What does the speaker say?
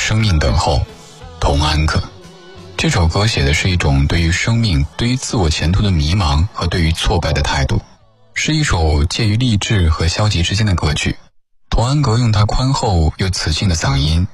生命等候，童安可。这首歌写的是一种对于生命、对于自我前途的迷茫和对于挫败的态度，是一首介于励志和消极之间的歌曲。童安格用他宽厚又磁性的嗓音